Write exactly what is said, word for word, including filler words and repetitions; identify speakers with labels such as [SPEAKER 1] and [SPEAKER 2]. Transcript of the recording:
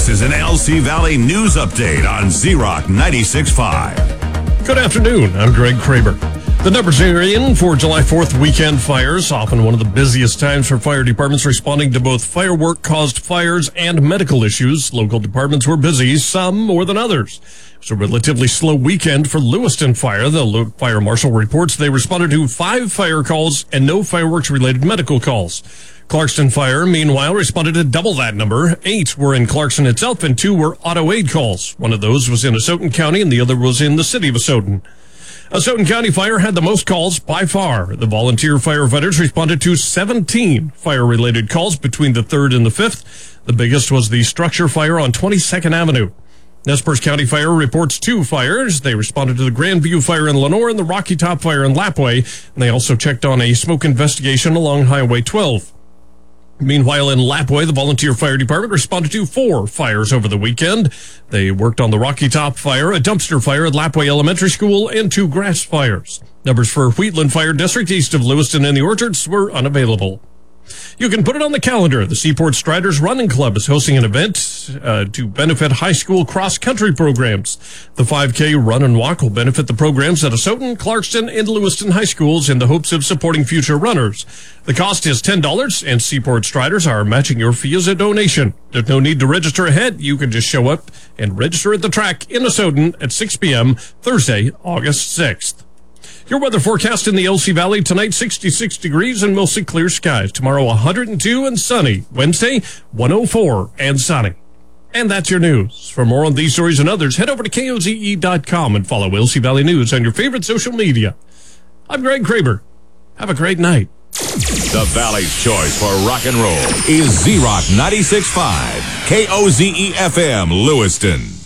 [SPEAKER 1] This is an L C Valley News Update on Z-Rock ninety-six point five.
[SPEAKER 2] Good afternoon. I'm Greg Kraber. The numbers are in for July fourth weekend fires, often one of the busiest times for fire departments responding to both firework-caused fires and medical issues. Local departments were busy, some more than others. It was a relatively slow weekend for Lewiston Fire. The fire marshal reports they responded to five fire calls and no fireworks-related medical calls. Clarkston Fire, meanwhile, responded to double that number. Eight were in Clarkston itself, and two were auto aid calls. One of those was in Asotin County, and the other was in the city of Asotin. Asotin County Fire had the most calls by far. The volunteer firefighters responded to seventeen fire-related calls between the third and the fifth. The biggest was the structure fire on twenty-second Avenue. Nez Perce County Fire reports two fires. They responded to the Grandview Fire in Lenore and the Rocky Top Fire in Lapwai, and they also checked on a smoke investigation along Highway twelve. Meanwhile, in Lapwai, the volunteer fire department responded to four fires over the weekend. They worked on the Rocky Top Fire, a dumpster fire at Lapwai Elementary School, and two grass fires. Numbers for Wheatland Fire District east of Lewiston and the Orchards were unavailable. You can put it on the calendar. The Seaport Striders Running Club is hosting an event uh, to benefit high school cross-country programs. The five K Run and Walk will benefit the programs at Asotin, Clarkston, and Lewiston High Schools in the hopes of supporting future runners. The cost is ten dollars, and Seaport Striders are matching your fee as a donation. There's no need to register ahead. You can just show up and register at the track in Asotin at six p.m. Thursday, August sixth. Your weather forecast in the L C Valley tonight, sixty-six degrees and mostly clear skies. Tomorrow, one hundred two and sunny. Wednesday, one oh four and sunny. And that's your news. For more on these stories and others, head over to K O Z E dot com and follow L C Valley News on your favorite social media. I'm Greg Kraber. Have a great night.
[SPEAKER 1] The Valley's choice for rock and roll is Z-Rock ninety-six point five, K O Z E F M, Lewiston.